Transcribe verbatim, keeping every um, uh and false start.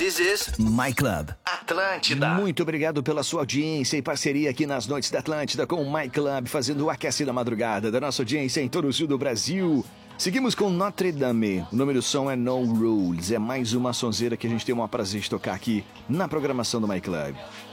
This is My Club. Atlântida. Muito obrigado pela sua audiência e parceria aqui nas noites da Atlântida com o My Club, fazendo o aquece da madrugada da nossa audiência em todo o sul do Brasil. Seguimos com Notre Dame. O nome do som é No Rules. É mais uma sonzeira que a gente tem o maior prazer de tocar aqui na programação do My Club.